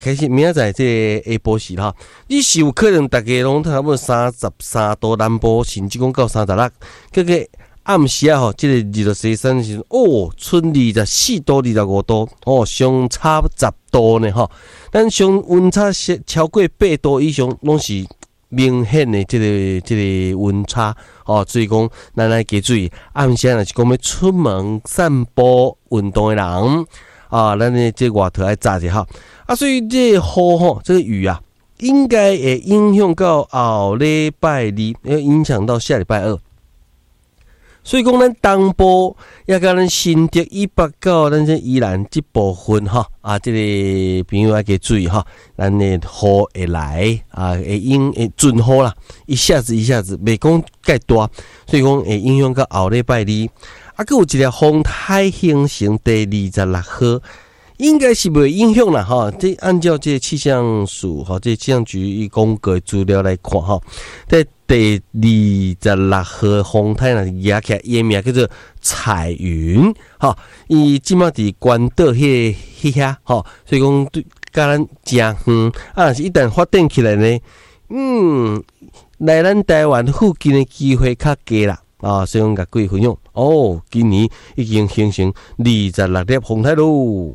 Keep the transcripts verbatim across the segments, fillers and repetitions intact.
开始明仔载这个下晡时哈，你是有可能大家拢差不多三十三度南部，甚至讲到三十六，这个暗时啊吼，这个二十四三时哦，剩二十四度、二十五度哦，相差十度呢哈。咱上温差超过八度以上，拢是明显的这个这个温差哦。所以讲，咱来加注意，暗时若是讲要出门散步运动的人啊，咱的这外头爱早一下。啊，所以这雨吼，这个雨啊，应该会影响到后礼拜二，会影响到下礼拜二。所以讲，咱东部也甲咱新竹以北到咱这宜兰这部分哈啊，这个朋友要加注意哈，咱的雨会来啊，会影会准雨啦，一下子一下子，袂讲介大，所以讲会影响到后礼拜二。啊，佮有一条风台形成第二十六号。应该是袂影响啦，哈！这按照这气象署哈，这气象局伊公告的资料来看哈，在第二十六号风台呢压起来，伊名叫做彩云哈，伊即马伫关岛迄迄遐哈，所以讲对甲咱真远啊，是一旦发展起来呢，嗯，来咱台湾附近的机会较低啦。啊，所以讲甲各位分享哦，今年已经形成二十六粒风台咯。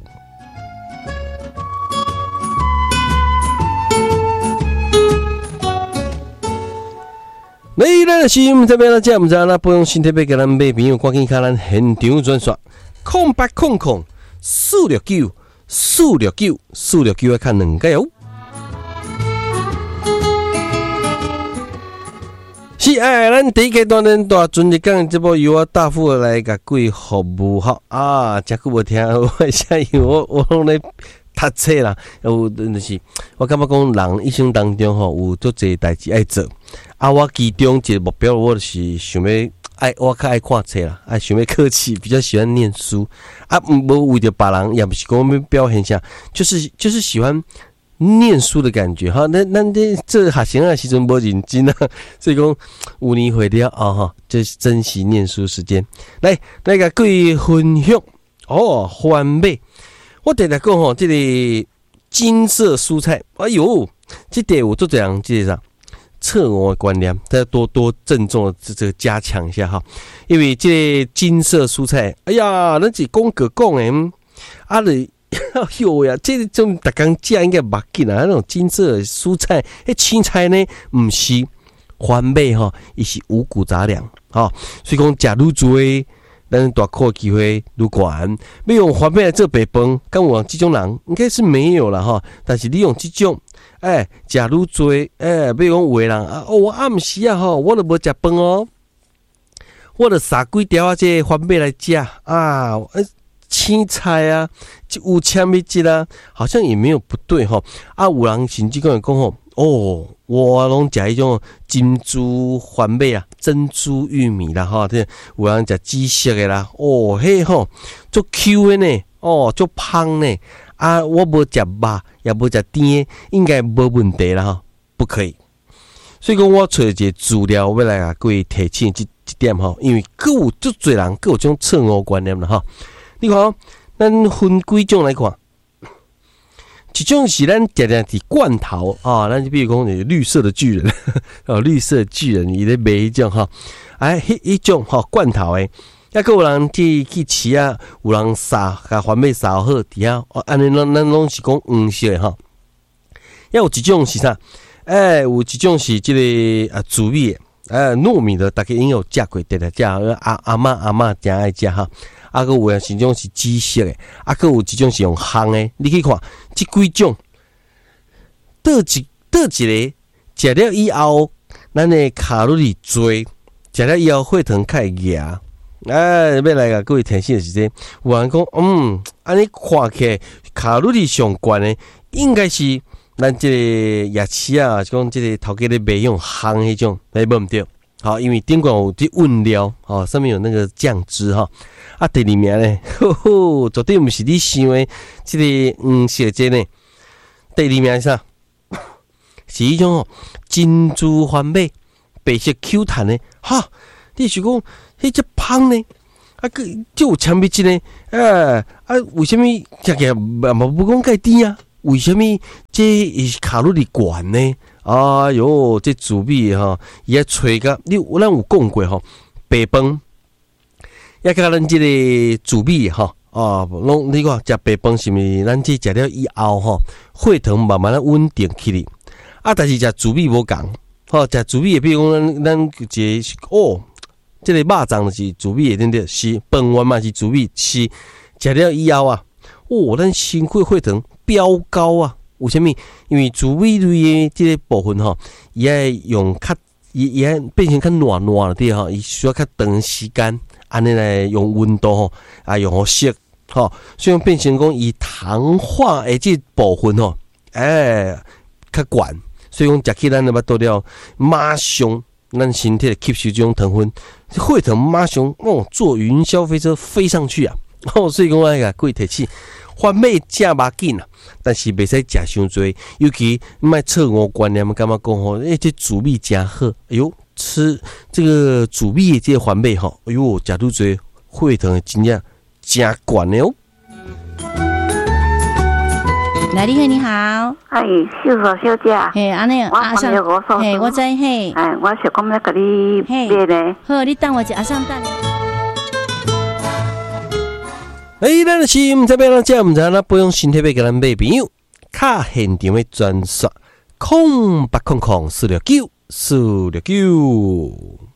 你咱是毋知要哪只，毋知哪不用新特别给咱买朋友，赶紧看咱现场专线，空八空空四六九四六九四六九，要看两个哟。是哎，咱第一阶段咱大准日讲这部由我大富来甲各位服务哈啊，真久无听我声音，我我拢咧读册啦，有就是我感觉讲人一生当中吼有足侪代志爱做。啊，我其中一个目标，我就是想要爱，我较爱看册啦，爱想要客气，比较喜欢念书。啊，无为着别人，也不是讲要表现啥，就是就是喜欢念书的感觉哈。那咱这这学生啊时阵无认真啊，所以讲有年回了啊哈，就是珍惜念书时间。来，来甲各位分享哦，番麦，我直直讲吼，这个金色蔬菜，哎呦，这点有做这样，这个啥？侧我的观念，再多多郑重的这这个加强一下哈，因为这个金色蔬菜，哎呀，那是讲个讲诶，啊嘞，哎呦呀，这种大家食应该目紧啊，那种金色的蔬菜，诶，青菜呢，唔是番麦哈，伊是五谷杂粮哈，所以讲食愈多的，咱大考机会愈悬。要用番麦来做白饭，跟我这种人应该是没有了哈，但是你用这种。哎，食愈多，哎，比如讲有的人啊，哦，我暗时啊吼，我都无食饭哦，我就撒几条啊，这番麦来食啊，青菜啊，有纤维质啊，好像也没有不对哈。啊，有人甚至讲讲吼，哦，我拢食迄种珍珠番麦啊，珍珠玉米啦哈，这有人食紫色的啦，哦，嘿吼，足 Q 的呢，哦，足芳呢。啊，我无食肉，也无食甜，应该无问题啦哈，不可以。所以讲，我找一个资料，要来甲各位提醒这这点哈，因为各有足侪人各有这种错误观念啦哈。你看，咱分几种来看，一种是咱常常伫罐头啊，咱就比如讲绿色的巨人，哦，绿色的巨人，伊咧卖迄种哈，哎，迄迄种哈罐头诶。抑个有人去去饲啊，有人撒甲番麦撒好伫遐，哦，安尼咱咱拢是讲黄色诶哈。抑有一种是啥？哎，有一种是即、这个啊紫米诶，哎糯米的，大家应该有食过，直直食，阿阿嬷阿嬷真爱食哈。啊个有诶，一种是紫色诶，啊个有一种是用烘诶。你去看，即几种，倒一倒一个食了以后，咱诶卡路里多，食了以后血糖较会硬。哎，要来甲各位提醒的是这，有人讲，嗯，安尼看起来卡路里上悬的，应该是咱这个夜市啊，就讲这个头家咧卖用烘迄种，来无唔对。好，因为顶管有啲温料，哦，上面有那个酱汁哈。啊，第二名咧，吼吼，绝对唔是你想的这个黄色这呢。第二名是啥？是迄种哦，珍珠番麦，白色 Q 弹的，哈，你是讲？迄只芳呢？啊，个就有纤维质呢？哎，啊，为什么食起来嘛不讲介甜啊？ 为什么这卡路里高呢？哎哟，这主米哈也吹个，你咱有讲过吼，白饭也甲咱这个主米哈啊，拢你看食白饭是咪？咱这食了以后吼，血糖慢慢的稳定起来。啊，但是食主米无共，吼食主米也比如讲咱咱一个哦，这个肉粽就是主米的，对不对？是饭丸嘛是主米，是食了以后啊，哦，咱身体血糖飙高啊！为什么？因为主米类的这个部分吼，伊爱用较，伊伊爱变成较软软的吼，伊需要较长时间，安尼来用温度吼，啊用好色吼，所以变成讲伊糖化的这部分吼，哎较悬，所以讲食起咱的巴肚了，马上咱身体吸收这种糖分，血糖马上哦坐云霄飞车飞上去啊！哦，所以讲哎呀，贵提起。番麦食嘛紧啊，但是袂使食伤多，尤其卖错误观念，感觉讲吼，诶、欸，这主米真好，哎呦，吃这个主米的这个番麦吼，哎呦，食愈多，血糖真正真悬的哦。 来，你好，你好， 哎，秀嫂小姐， 嘿，安尼， 阿上， 嘿，我知嘿， 哎，我想讲要甲你买呢， 好，你等我一下，阿上等你。 哎，咱的是毋知要怎食，毋知咱培养身体要甲咱买朋友，卡现场的专线，空八空空四六九四六九。